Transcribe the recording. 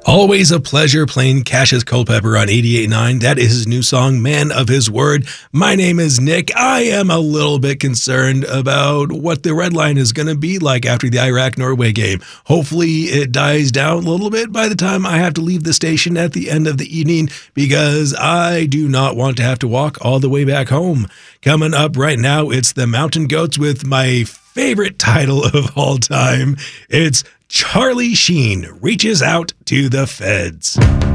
Always a pleasure playing Cassius Culpepper on 88.9. That is his new song, Man of His Word. My name is Nick. I am a little bit concerned about what the red line is going to be like after the Iraq-Norway game. Hopefully it dies down a little bit by the time I have to leave the station at the end of the evening, because I do not want to have to walk all the way back home. Coming up right now, it's the Mountain Goats with my favorite title of all time. It's Charlie Sheen Reaches Out to the Feds.